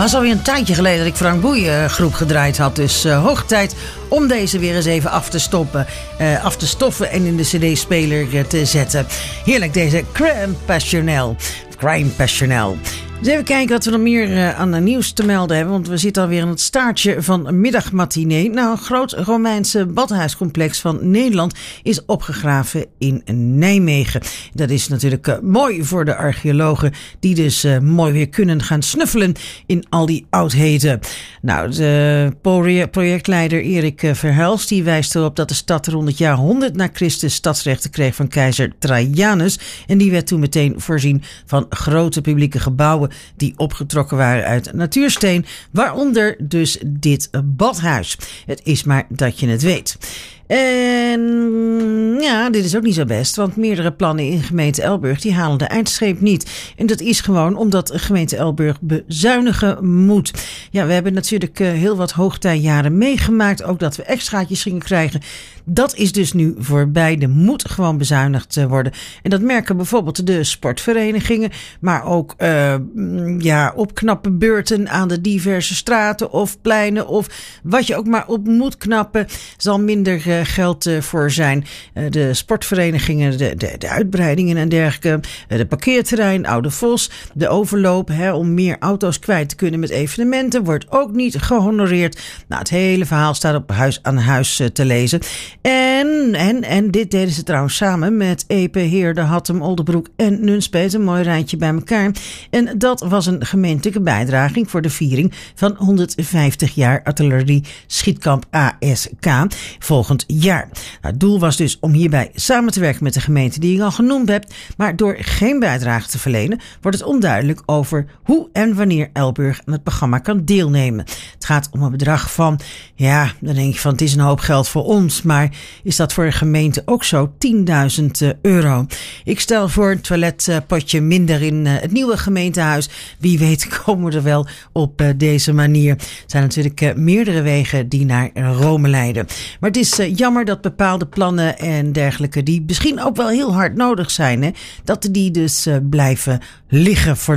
was alweer een tijdje geleden dat ik Frank Boeien groep gedraaid had. Dus hoog tijd om deze weer eens even af te stoffen en in de cd-speler te zetten. Heerlijk, deze Crime Passionnel. Dus even kijken wat we nog meer aan de nieuws te melden hebben. Want we zitten alweer in het staartje van middagmatinee. Nou, een groot Romeinse badhuiscomplex van Nederland is opgegraven in Nijmegen. Dat is natuurlijk mooi voor de archeologen die dus mooi weer kunnen gaan snuffelen in al die oudheden. Nou, de projectleider Erik Verhelst die wijst erop dat de stad rond het jaar 100 na Christus stadsrechten kreeg van keizer Trajanus. En die werd toen meteen voorzien van grote publieke gebouwen die opgetrokken waren uit natuursteen, waaronder dus dit badhuis. Het is maar dat je het weet. En ja, dit is ook niet zo best, want meerdere plannen in gemeente Elburg die halen de eindstreep niet. En dat is gewoon omdat gemeente Elburg bezuinigen moet. Ja, we hebben natuurlijk heel wat hoogtijjaren meegemaakt, ook dat we extraatjes gingen krijgen. Dat is dus nu voorbij. Er moet gewoon bezuinigd worden. En dat merken bijvoorbeeld de sportverenigingen, maar ook opknappen beurten aan de diverse straten of pleinen of wat je ook maar op moet knappen, zal minder geld voor zijn. De sportverenigingen, de uitbreidingen en dergelijke, de parkeerterrein, Oude Vos, de overloop om meer auto's kwijt te kunnen met evenementen, wordt ook niet gehonoreerd. Nou, het hele verhaal staat op Huis aan Huis te lezen. En dit deden ze trouwens samen met Epe, Heerde, Hattem, Oldebroek en Nunspeet. Een mooi rijtje bij elkaar. En dat was een gemeentelijke bijdraging voor de viering van 150 jaar artillerie schietkamp ASK volgend jaar. Nou, het doel was dus om hierbij samen te werken met de gemeente die ik al genoemd heb. Maar door geen bijdrage te verlenen wordt het onduidelijk over hoe en wanneer Elburg aan het programma kan deelnemen. Het gaat om een bedrag van, dan denk je van het is een hoop geld voor ons, maar is dat voor de gemeente ook zo? €10.000. Ik stel voor een toiletpotje minder in het nieuwe gemeentehuis. Wie weet komen we er wel op deze manier. Er zijn natuurlijk meerdere wegen die naar Rome leiden. Maar het is jammer dat bepaalde plannen en dergelijke, die misschien ook wel heel hard nodig zijn, dat die dus blijven liggen voor